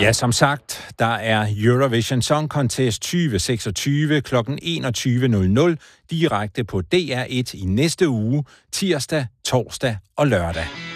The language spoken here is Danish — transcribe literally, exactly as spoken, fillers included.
Ja, som sagt, der er Eurovision Song Contest tyve seksogtyve klokken enogtyve nul nul direkte på D R et i næste uge, tirsdag, torsdag og lørdag.